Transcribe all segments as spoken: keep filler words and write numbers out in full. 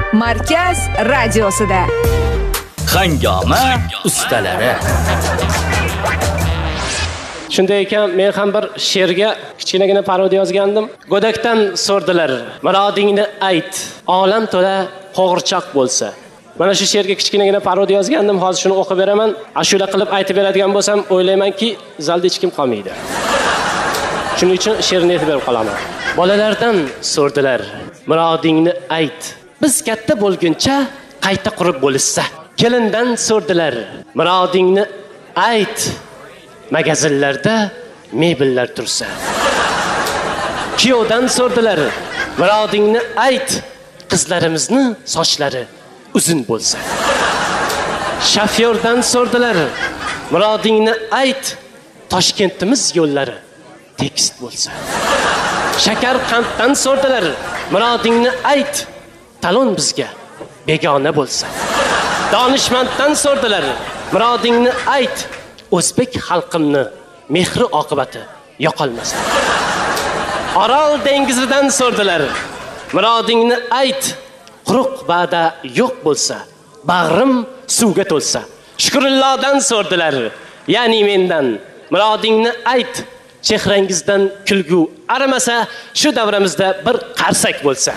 Markaz radiosida. Hangoma ustalari. Shunday ekan, men ham bir she'rga kichkinagina parodiya yozgandim. Go'dakdan so'rdilar, murodingni ayt, olam to'la qo'g'irchoq bo'lsa. Mana shu she'rga kichkinagina parodiya yozgandim. Hozir shuni o'qib beraman. Ashula qilib aytib beradigan bo'lsam, o'ylaymanki, zalda hech kim qolmaydi. Shuning uchun she'rni aytib berib qolaman. Bolalardan so'rdilar, murodingni ayt. Biz katta bo'lguncha qayta qurib bo'lishsa. Kelindan so'rdilar, murodingni ayt. Magazinlarda mebellar tursa. Kuyovdan so'rdilar, murodingni ayt. Qizlarimizni sochlari uzun bo'lsa. Shofyordan so'rdilar, murodingni ayt. Toshkentimiz yo'llari tekis bo'lsa. Shakarqanddan so'rdilar, murodingni ayt. Talon bizga begona bo'lsa. Donishmanddan so'rdilar, murodingni ayt. O'zbek xalqimni mehri oqibati yo'qolmasin. Orol dengizidan so'rdilar, murodingni ayt. Quruq va'da yo'q bo'lsa, bag'rim suvga to'lsa. Shukrullohdan so'rdilar, ya'ni mendan, murodingni ayt. Chehrangizdan kulgu aramasa, shu davramizda bir qarsak bo'lsa.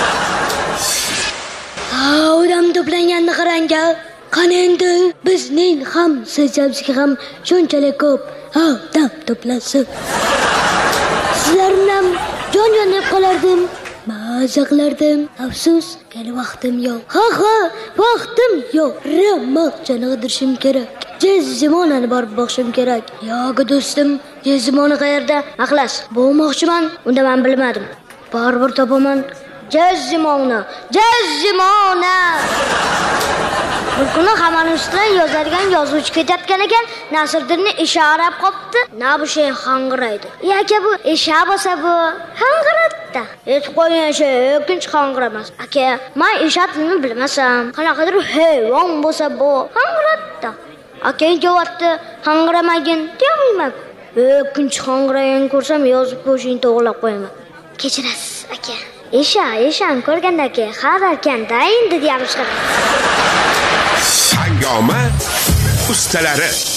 Ha, odam to'planganni qarang-a. Qani endi bizning ham sizlarga ham shunchalik ko'p odam to'plansa. Sizlarni ham jon-jon deb qolardim. Maza qilardim. Afsus, hali vaqtim yo'q. Ha ha, vaqtim yo'q. Ramoqchani qidirishim kerak. Jezzimonani borib boqishim kerak. Yo'q do'stim, Jezzimoni qayerda? Aqlas, bo'lmoqchiman. Unda men bilmadim. Baribir topaman. Jezzimoni, Jezzimoni. Bir kuni hamon ustidan yozadigan yozuvchi ketayotgan ekan, Nasriddinni ishi arab qopti. Na bu shay hangiraydi. Aka bu ishi bo'lsa bu hangiratda. Aytib qo'ygan shay ikkinchi hangiramas. Aka, men ishatni bilmasam, qanaqadir hayvon bo'lsa bu hangiratda. Aka javobni hangiramagin demayman. Ikkinchi hangiragan ko'rsam yozib qo'yishini to'g'rilab qo'yaman. Kechirasiz, aka. Isha, ishan ko'rganda aka, har ekan-da endi deyapsiz. Hangoma ustalari.